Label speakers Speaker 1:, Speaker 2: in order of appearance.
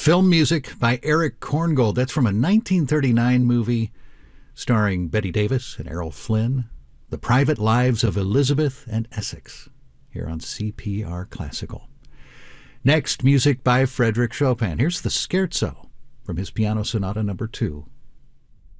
Speaker 1: Film music by Eric Korngold. That's from a 1939 movie starring Bette Davis and Errol Flynn, The Private Lives of Elizabeth and Essex, here on CPR Classical. Next, music by Frédéric Chopin. Here's the Scherzo from his Piano Sonata No. 2.